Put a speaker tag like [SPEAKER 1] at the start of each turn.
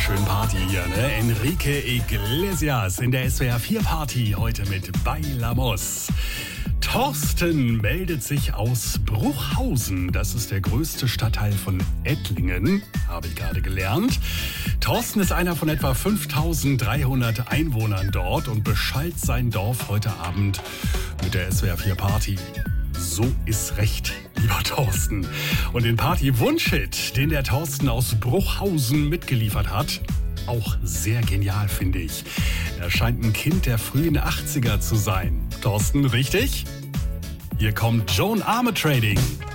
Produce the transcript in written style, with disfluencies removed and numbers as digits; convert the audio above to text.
[SPEAKER 1] schön Party hier, ne? Enrique Iglesias in der SWR 4 Party heute mit Bailamos. Thorsten meldet sich aus Bruchhausen. Das ist der größte Stadtteil von Ettlingen, habe ich gerade gelernt. Thorsten ist einer von etwa 5.300 Einwohnern dort und beschallt sein Dorf heute Abend mit der SWR 4 Party. So ist recht, lieber Thorsten. Und den Party-Wunschhit, den der Thorsten aus Bruchhausen mitgeliefert hat, auch sehr genial, finde ich. Er scheint ein Kind der frühen 80er zu sein. Thorsten, richtig? Hier kommt Joan Armatrading.